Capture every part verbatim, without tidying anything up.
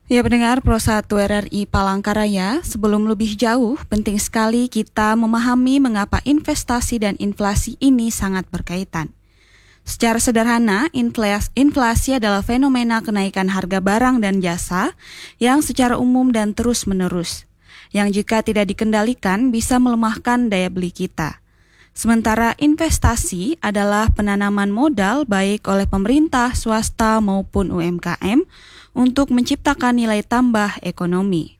Ya pendengar Pro satu R R I Palangkaraya, sebelum lebih jauh, penting sekali kita memahami mengapa investasi dan inflasi ini sangat berkaitan. Secara sederhana, inflasi adalah fenomena kenaikan harga barang dan jasa yang secara umum dan terus-menerus, yang jika tidak dikendalikan bisa melemahkan daya beli kita. Sementara investasi adalah penanaman modal baik oleh pemerintah, swasta maupun U M K M untuk menciptakan nilai tambah ekonomi.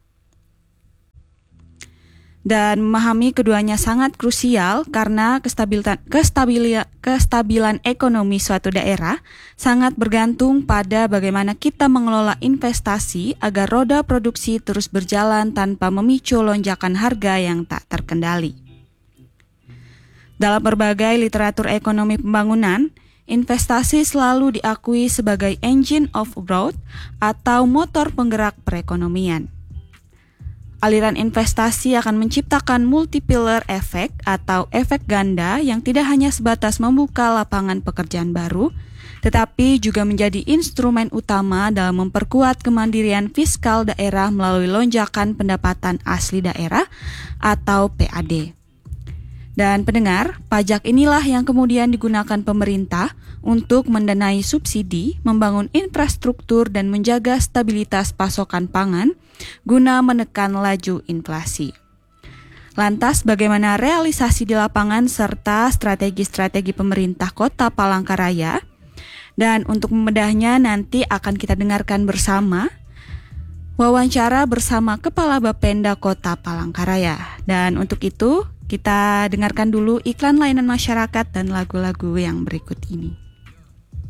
Dan memahami keduanya sangat krusial karena kestabilan, kestabilan, kestabilan ekonomi suatu daerah sangat bergantung pada bagaimana kita mengelola investasi agar roda produksi terus berjalan tanpa memicu lonjakan harga yang tak terkendali. Dalam berbagai literatur ekonomi pembangunan, investasi selalu diakui sebagai engine of growth atau motor penggerak perekonomian. Aliran investasi akan menciptakan multiplier effect atau efek ganda yang tidak hanya sebatas membuka lapangan pekerjaan baru, tetapi juga menjadi instrumen utama dalam memperkuat kemandirian fiskal daerah melalui lonjakan pendapatan asli daerah atau P A D. Dan pendengar, pajak inilah yang kemudian digunakan pemerintah untuk mendanai subsidi, membangun infrastruktur dan menjaga stabilitas pasokan pangan guna menekan laju inflasi. Lantas bagaimana realisasi di lapangan serta strategi-strategi pemerintah Kota Palangkaraya? Dan untuk membedahnya nanti akan kita dengarkan bersama wawancara bersama Kepala Bapenda Kota Palangkaraya. Dan untuk itu kita dengarkan dulu iklan layanan masyarakat dan lagu-lagu yang berikut ini.